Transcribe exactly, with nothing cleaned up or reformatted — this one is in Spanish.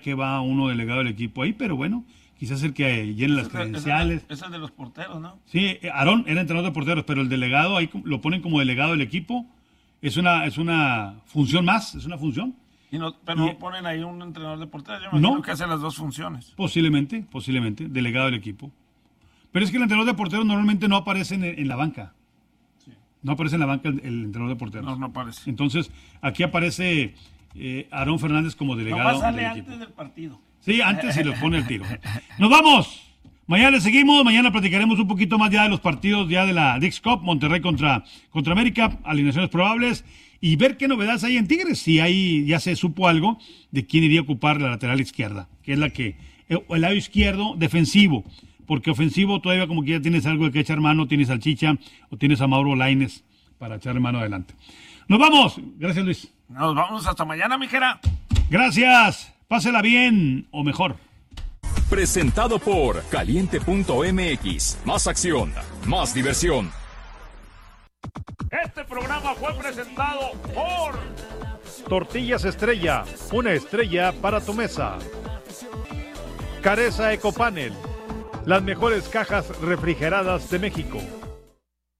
que va uno delegado del equipo ahí, pero bueno, quizás el que llene las credenciales. Es el de los porteros, ¿no? Sí, Aarón era entrenador de porteros, pero el delegado ahí lo ponen como delegado del equipo. Es una, es una función más, es una función. Y no, pero y, no ponen ahí un entrenador de porteros, yo me imagino que hace las dos funciones. Posiblemente, posiblemente, delegado del equipo. Pero es que el entrenador de porteros normalmente no aparece en, en la banca. Sí. No aparece en la banca el, el entrenador de porteros. No, no aparece. Entonces, aquí aparece eh, Aarón Fernández como delegado. No sale del antes equipo. del partido. Sí, antes y los pone el tiro. ¡Nos vamos! Mañana le seguimos, mañana platicaremos un poquito más ya de los partidos ya de la Dix Cup, Monterrey contra, contra América, alineaciones probables, y ver qué novedades hay en Tigres, si ahí ya se supo algo de quién iría a ocupar la lateral izquierda, que es la que, el lado izquierdo defensivo, porque ofensivo todavía como que ya tienes algo de que echar mano, tienes al Chicha o tienes a Mauro Lainez para echarle mano adelante. ¡Nos vamos! Gracias, Luis. Nos vamos hasta mañana, mijera. Gracias, pásela bien o mejor. Presentado por Caliente punto M X. Más acción, más diversión. Este programa fue presentado por Tortillas Estrella, una estrella para tu mesa. Careza Ecopanel, las mejores cajas refrigeradas de México.